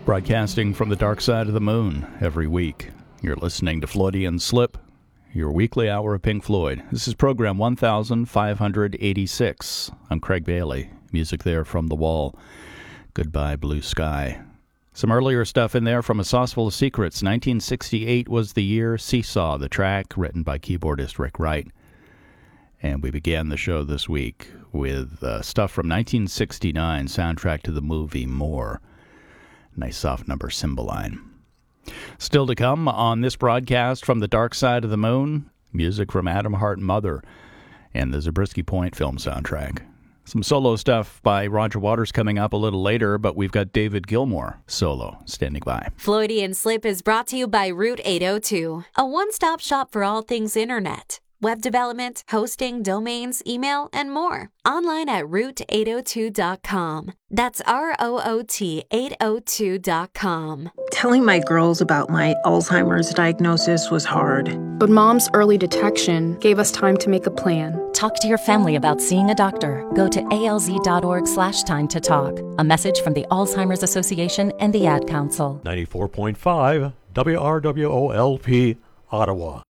Broadcasting from the dark side of the moon every week. You're listening to Floydian Slip, your weekly hour of Pink Floyd. This is program 1586. I'm Craig Bailey. Music there from The Wall. Goodbye, Blue Sky. Some earlier stuff in there from A Saucerful of Secrets. 1968 was the year. Seesaw, the track, written by keyboardist Rick Wright. And we began the show this week with stuff from 1969, soundtrack to the movie More. Nice soft number, Cymbeline. Still to come on this broadcast from the dark side of the moon, music from Atom Heart Mother and the Zabriskie Point film soundtrack. Some solo stuff by Roger Waters coming up a little later, but we've got David Gilmour solo standing by. Floydian Slip is brought to you by Route 802, a one-stop shop for all things internet. Web development, hosting, domains, email, and more. Online at root802.com. That's ROOT802.com. Telling my girls about my Alzheimer's diagnosis was hard. But Mom's early detection gave us time to make a plan. Talk to your family about seeing a doctor. Go to alz.org/time to talk. A message from the Alzheimer's Association and the Ad Council. 94.5 WRWOLP, Ottawa.